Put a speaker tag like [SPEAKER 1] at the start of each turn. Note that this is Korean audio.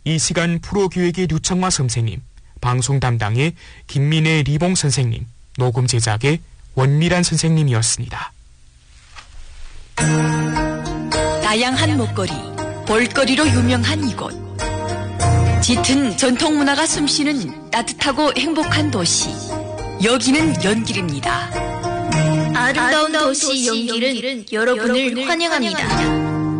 [SPEAKER 1] 이 시간 프로기획의 류창화 선생님, 방송 담당의 김민혜 리봉 선생님, 녹음 제작의 원미란 선생님이었습니다.
[SPEAKER 2] 다양한 먹거리, 볼거리로 유명한 이곳. 짙은 전통 문화가 숨쉬는 따뜻하고 행복한 도시. 여기는 연길입니다.
[SPEAKER 3] 아름다운 도시 연길은 여러분을 환영합니다.